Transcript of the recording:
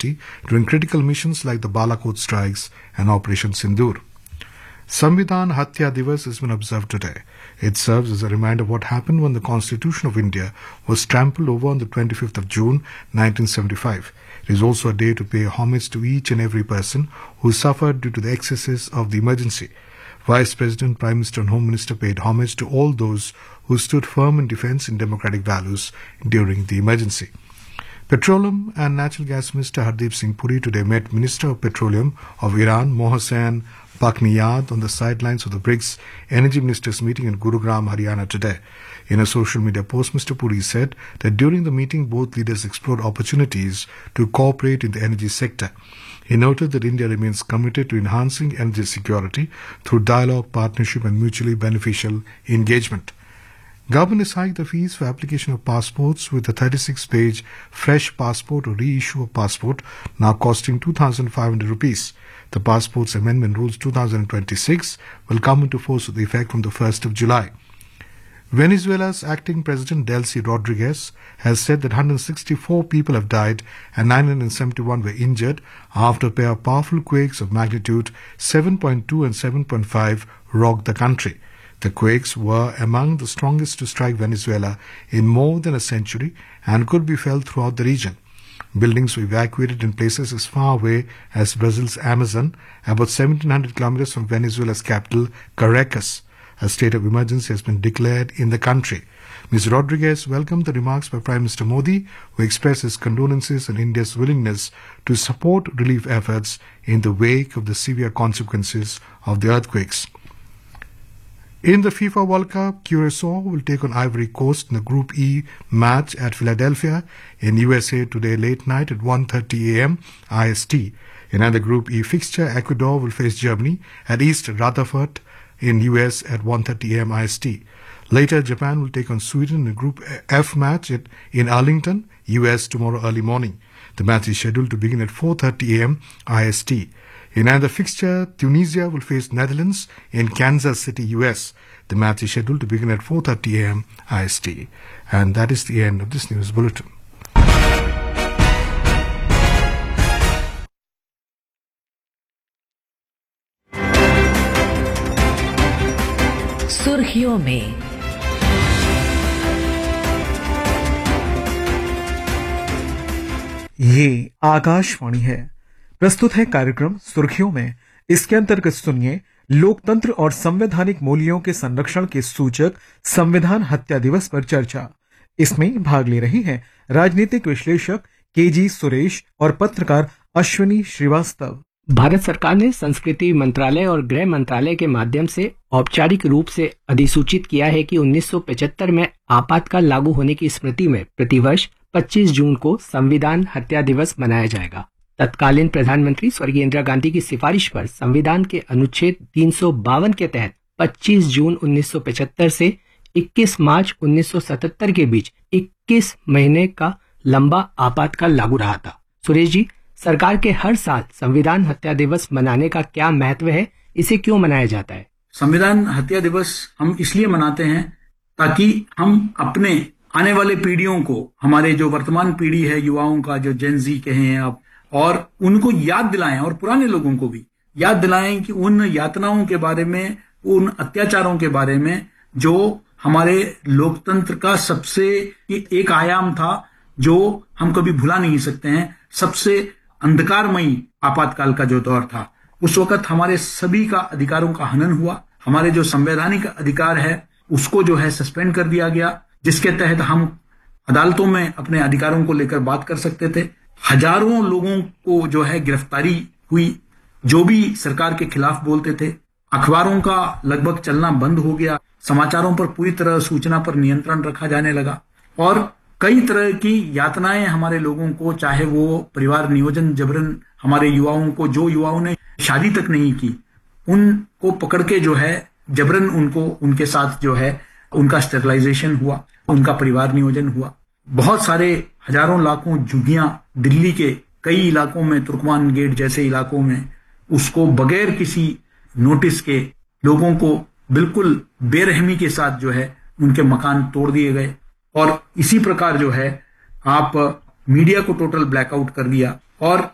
capacity during critical missions like the Balakot strikes and Operation Sindoor. Samvidhan Hatya Divas has been observed today. It serves as a reminder of what happened when the Constitution of India was trampled over on the 25th of June 1975. It is also a day to pay homage to each and every person who suffered due to the excesses of the emergency. Vice President, Prime Minister and Home Minister paid homage to all those who stood firm in defense in democratic values during the emergency. Petroleum and Natural Gas Minister Hardeep Singh Puri today met Minister of Petroleum of Iran, Mohsen Pakniyad, on the sidelines of the BRICS Energy Ministers meeting in Gurugram, Haryana today. In a social media post, Mr. Puri said that during the meeting, both leaders explored opportunities to cooperate in the energy sector. He noted that India remains committed to enhancing energy security through dialogue, partnership and mutually beneficial engagement. Government has hiked the fees for application of passports, with a 36-page fresh passport or reissue of passport now costing 2,500 rupees. The Passports Amendment Rules 2026 will come into force with effect from the 1st of July. Venezuela's acting president Delcy Rodriguez has said that 164 people have died and 971 were injured after a pair of powerful quakes of magnitude 7.2 and 7.5 rocked the country. The quakes were among the strongest to strike Venezuela in more than a century and could be felt throughout the region. Buildings were evacuated in places as far away as Brazil's Amazon, about 1,700 kilometers from Venezuela's capital, Caracas. A state of emergency has been declared in the country. Ms. Rodriguez welcomed the remarks by Prime Minister Modi, who expressed his condolences and India's willingness to support relief efforts in the wake of the severe consequences of the earthquakes. In the FIFA World Cup, Curacao will take on Ivory Coast in the Group E match at Philadelphia in USA today late night at 1:30 a.m. IST. In another Group E fixture, Ecuador will face Germany at East Rutherford in US at 1:30 a.m. IST. Later, Japan will take on Sweden in the Group F match in Arlington, US tomorrow early morning. The match is scheduled to begin at 4:30 a.m. IST. In another fixture, Tunisia will face Netherlands in Kansas City, US. The match is scheduled to begin at 4:30 a.m. IST. And that is the end of this news bulletin. सुर्खियों में ये आकाशवाणी है। प्रस्तुत है कार्यक्रम सुर्खियों में। इसके अंतर्गत सुनिए लोकतंत्र और संवैधानिक मूल्यों के संरक्षण के सूचक संविधान हत्या दिवस पर चर्चा। इसमें भाग ले रही हैं राजनीतिक विश्लेषक केजी सुरेश और पत्रकार अश्विनी श्रीवास्तव। भारत सरकार ने संस्कृति मंत्रालय और गृह मंत्रालय के माध्यम से औपचारिक रूप से अधिसूचित किया है कि 1975 में आपातकाल लागू होने की स्मृति में प्रतिवर्ष 25 जून को संविधान हत्या दिवस मनाया जाएगा। तत्कालीन प्रधानमंत्री स्वर्गीय इंदिरा गांधी की सिफारिश पर संविधान के अनुच्छेद 352 के तहत 25 जून 1975 से 21 मार्च 1977 के बीच 21 महीने का लंबा आपातकाल लागू रहा था। सुरेश जी, सरकार के हर साल संविधान हत्या दिवस मनाने का क्या महत्व है? इसे क्यों मनाया जाता है? संविधान हत्या दिवस हम इसलिए मनाते हैं ताकि हम अपने आने वाले पीढ़ियों को, हमारे जो वर्तमान पीढ़ी है युवाओं का, जो जेन जी कहें आप, और उनको याद दिलाएं और पुराने लोगों को भी याद दिलाएं कि उन यातनाओं के बारे में, उन अत्याचारों के बारे में जो हमारे लोकतंत्र का सबसे एक आयाम था, जो हम कभी भुला नहीं सकते हैं। सबसे अंधकारमयी आपातकाल का जो दौर था, उस वक्त हमारे सभी का अधिकारों का हनन हुआ। हमारे जो संवैधानिक अधिकार है उसको जो है सस्पेंड कर दिया गया, जिसके तहत हम अदालतों में अपने अधिकारों को लेकर बात कर सकते थे। हजारों लोगों को जो है गिरफ्तारी हुई, जो भी सरकार के खिलाफ बोलते थे। अखबारों का लगभग चलना बंद हो गया। समाचारों पर पूरी तरह सूचना पर नियंत्रण रखा जाने लगा और कई तरह की यातनाएं हमारे लोगों को, चाहे वो परिवार नियोजन जबरन, हमारे युवाओं को, जो युवाओं ने शादी तक नहीं की, उनको पकड़ के जो है जबरन उनको, उनके साथ जो है उनका स्टेरिलाइजेशन हुआ, उनका परिवार नियोजन हुआ। बहुत सारे हजारों लाखों जुगियां दिल्ली के कई इलाकों में, तुर्कमान गेट जैसे इलाकों में, उसको बगैर किसी नोटिस के लोगों को बिल्कुल बेरहमी के साथ जो है उनके मकान तोड़ दिए गए। और इसी प्रकार जो है आप मीडिया को टोटल ब्लैकआउट कर दिया और